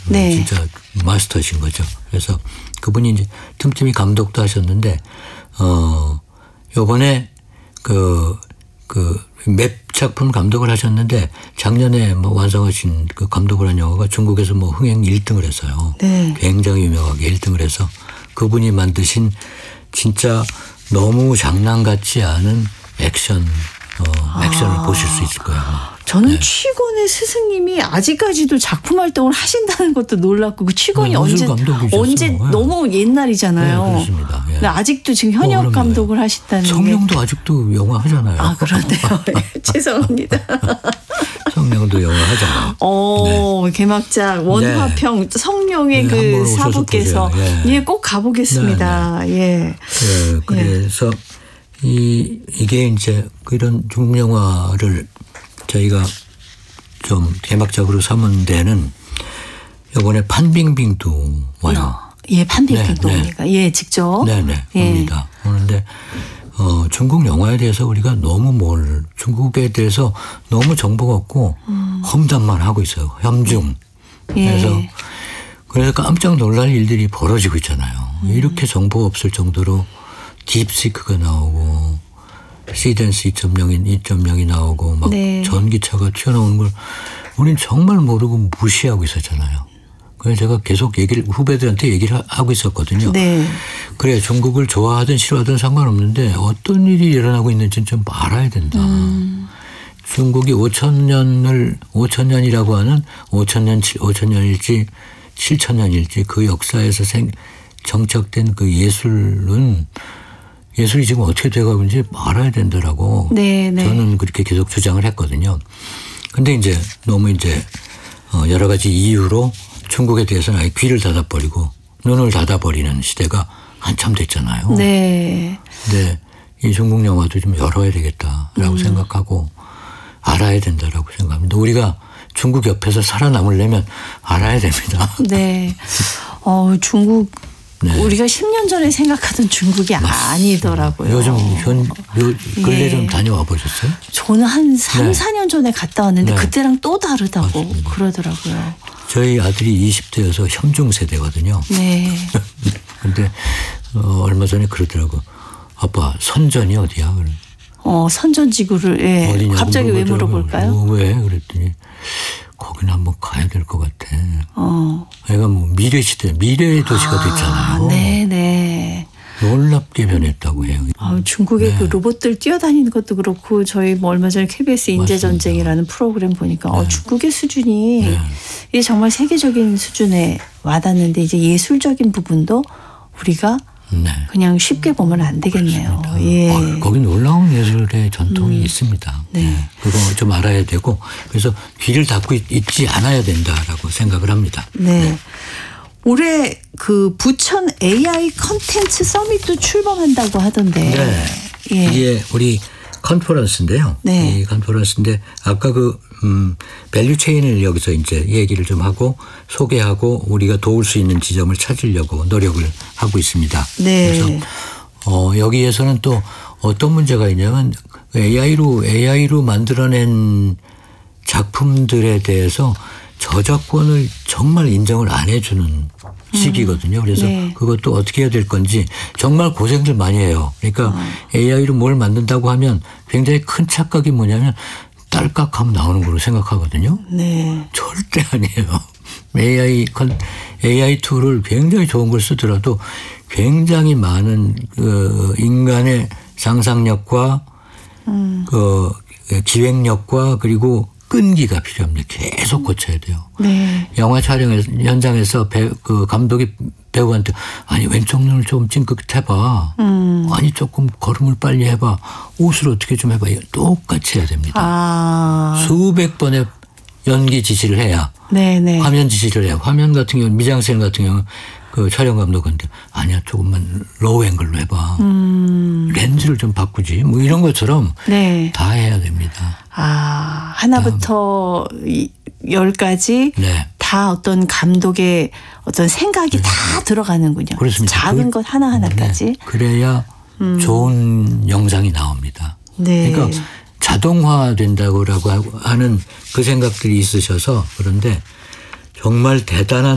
네. 진짜 마스터신 거죠. 그래서 그분이 이제 틈틈이 감독도 하셨는데 요번에 맵 작품 감독을 하셨는데 작년에 뭐 완성하신 그 감독을 한 영화가 중국에서 뭐 흥행 1등을 했어요. 네. 굉장히 유명하게 1등을 해서 그분이 만드신 진짜 너무 장난 같지 않은 액션을 보실 수 있을 거예요. 저는 네. 취권의 스승님이 아직까지도 작품 활동을 하신다는 것도 놀랐고 그 취권이 언제 네. 너무 옛날이잖아요. 네, 그렇습니다. 예. 근데 아직도 지금 현역 그럼요. 감독을 하신다는 게. 성룡도 아직도 영화 하잖아요. 아, 그러네요. 죄송합니다. 성룡도 영화 하잖아요. 네. 개막작 원화평 성룡의 네, 그 한번 오셔서 사부께서 보세요. 예, 꼭 가보겠습니다. 예. 그래서 이게 이제 이런 중국 영화를 저희가 좀 개막작으로 삼은 데는 이번에 판빙빙도 와요. 예, 판빙빙도 옵니까? 예, 직접. 네네. 예. 옵니다. 오는데 중국 영화에 대해서 우리가 너무 중국에 대해서 너무 정보가 없고 험담만 하고 있어요. 혐중. 예. 그래서 깜짝 놀랄 일들이 벌어지고 있잖아요. 이렇게 정보가 없을 정도로 딥시크가 나오고 시덴스 2.0이 나오고 막 네. 전기차가 튀어나오는 걸 우린 정말 모르고 무시하고 있었잖아요. 그래서 제가 계속 후배들한테 얘기를 하고 있었거든요. 네. 그래 중국을 좋아하든 싫어하든 상관없는데 어떤 일이 일어나고 있는지는 좀 알아야 된다. 중국이 5천년이라고 하는 5천년일지 7천년일지 그 역사에서 정착된 그 예술이 지금 어떻게 돼가고 있는지 알아야 된다라고 네. 저는 그렇게 계속 주장을 했거든요. 근데 이제 너무 이제 여러 가지 이유로 중국에 대해서는 아예 귀를 닫아버리고 눈을 닫아버리는 시대가 한참 됐잖아요. 네. 근데 이 중국 영화도 좀 열어야 되겠다라고 생각하고 알아야 된다라고 생각합니다. 우리가 중국 옆에서 살아남으려면 알아야 됩니다. 네. 중국 네. 우리가 10년 전에 생각하던 중국이 아니더라고요. 요즘 근래 예. 좀 다녀와 보셨어요? 저는 한 3, 네. 4년 전에 갔다 왔는데 네. 그때랑 또 다르다고 맞습니다. 그러더라고요. 저희 아들이 20대여서 혐중 세대거든요. 네. 근데 얼마 전에 그러더라고. 아빠 선전이 어디야? 그래. 선전지구를 예. 어디냐고 갑자기 왜 물어볼까요? 왜? 그랬더니 거기는 한번 가야 될 것 같아. 애가 뭐 미래 미래의 도시가 됐잖아요. 네네. 놀랍게 변했다고 해요. 중국의 네. 그 로봇들 뛰어다니는 것도 그렇고 저희 뭐 얼마 전에 KBS 인재전쟁이라는 프로그램 보니까 중국의 수준이 이게 정말 세계적인 수준에 와닿는데 이제 예술적인 부분도 우리가 그냥 쉽게 보면 안 되겠네요. 예. 거기 놀라운 예술의 전통이 있습니다. 네. 그거 좀 알아야 되고 그래서 귀를 닫고 있지 않아야 된다라고 생각을 합니다. 네. 올해 그 부천 AI 컨텐츠 서밋도 출범한다고 하던데. 네. 예. 이게 우리 컨퍼런스인데요. 네. 이 컨퍼런스인데 아까 밸류 체인을 여기서 이제 얘기를 좀 하고 소개하고 우리가 도울 수 있는 지점을 찾으려고 노력을 하고 있습니다. 네. 그래서 여기에서는 또 어떤 문제가 있냐면 AI로 만들어낸 작품들에 대해서 저작권을 정말 인정을 안 해주는 시기거든요. 그래서 그것도 어떻게 해야 될 건지 정말 고생들 많이 해요. 그러니까 AI로 뭘 만든다고 하면 굉장히 큰 착각이 뭐냐면 딸깍하면 나오는 걸로 생각하거든요. 네. 절대 아니에요. AI 툴을 굉장히 좋은 걸 쓰더라도 굉장히 많은 인간의 상상력과 기획력과 그리고 끈기가 필요합니다. 계속 고쳐야 돼요. 네. 영화 촬영 현장에서 감독이 배우한테 아니 왼쪽 눈을 좀 찡긋해봐. 아니 조금 걸음을 빨리 해봐. 옷을 어떻게 좀 해봐. 똑같이 해야 됩니다. 수백 번의 연기 지시를 해야 네네. 화면 지시를 해야 화면 같은 경우는 미장센 같은 경우는 그 촬영 감독한테 아니야 조금만 로우 앵글로 해봐. 렌즈를 좀 바꾸지. 뭐 이런 것처럼 다 해야 됩니다. 하나부터 10까지 다 어떤 감독의 어떤 생각이 다 들어가는군요. 그렇습니다. 작은 것 하나하나까지. 그래야 좋은 영상이 나옵니다. 네. 그러니까 자동화된다고 하는 그 생각들이 있으셔서 그런데 정말 대단한